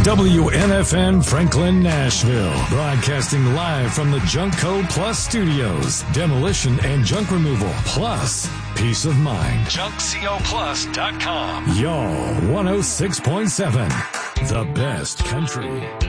WNFN Franklin, Nashville. Broadcasting live from the Junk Co. Plus studios. Demolition and junk removal. Plus, peace of mind. JunkCoPlus.com. Y'all 106.7. The best country.